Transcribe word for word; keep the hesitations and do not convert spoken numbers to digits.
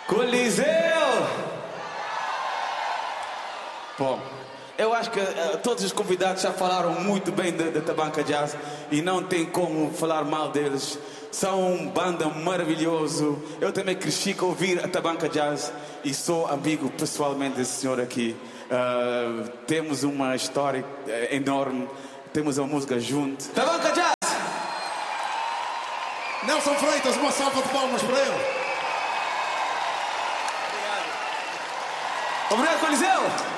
Coliseu! Bom, eu acho que uh, todos os convidados já falaram muito bem da Tabanca Jazz e não tem como falar mal deles. São uma banda maravilhosa. Eu também cresci com ouvir a Tabanca Jazz e sou amigo pessoalmente desse senhor aqui. Uh, temos uma história uh, enorme, temos uma música junto. Tabanca Jazz! Nelson Freitas, uma salva de palmas para ele. Obrigado, Coliseu!